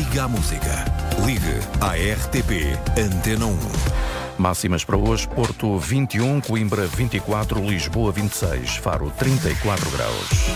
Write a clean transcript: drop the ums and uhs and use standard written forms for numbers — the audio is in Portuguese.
Liga à Música. Ligue à RTP Antena 1. Máximas para hoje: Porto 21, Coimbra 24, Lisboa 26, Faro 34 graus.